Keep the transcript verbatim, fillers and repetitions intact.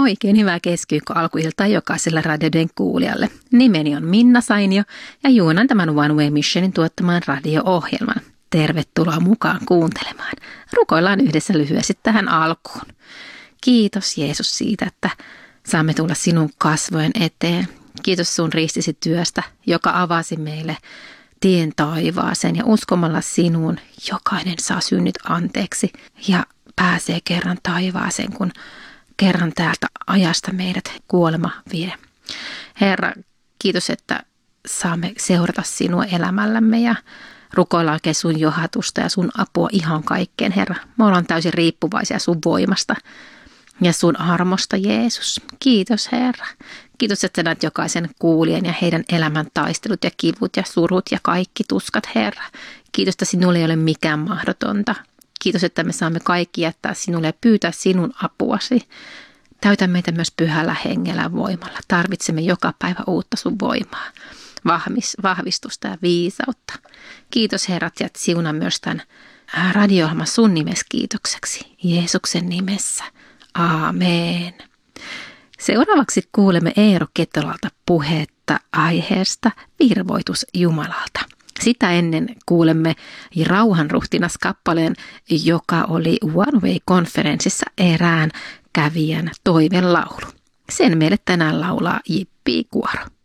Oikein hyvää keskiviikko alkuiltaa jokaiselle radioiden kuulijalle. Nimeni on Minna Sainio ja juonan tämän One Way Missionin tuottamaan radio-ohjelman. Tervetuloa mukaan kuuntelemaan. Rukoillaan yhdessä lyhyesti tähän alkuun. Kiitos Jeesus siitä, että saamme tulla sinun kasvojen eteen. Kiitos sun ristisi työstä, joka avasi meille tien taivaaseen ja uskomalla sinuun jokainen saa synnit anteeksi ja pääsee kerran taivaaseen, kun kerran täältä ajasta meidät kuolema vie. Herra, kiitos, että saamme seurata sinua elämällämme ja rukoillaan oikein sun johatusta ja sun apua ihan kaikkeen, Herra. Me ollaan täysin riippuvaisia sun voimasta ja sun armosta, Jeesus. Kiitos, Herra. Kiitos, että sä näet jokaisen kuulijan ja heidän elämän taistelut ja kivut ja surut ja kaikki tuskat, Herra. Kiitos, että sinulle ei ole mikään mahdotonta. Kiitos, että me saamme kaikki jättää sinulle ja pyytää sinun apuasi. Täytä meitä myös pyhällä hengellä voimalla. Tarvitsemme joka päivä uutta sun voimaa, vahvistusta ja viisautta. Kiitos Herrat ja siunaa myös tämän radio-ohjelman sun nimessä kiitokseksi. Jeesuksen nimessä. Aamen. Seuraavaksi kuulemme Eero Ketolalta puhetta aiheesta virvoitus Jumalalta. Sitä ennen kuulemme Rauhanruhtinas-kappaleen, joka oli One Way-konferenssissa erään kävijän toivelaulu. Sen meille tänään laulaa Jippi Kuoro.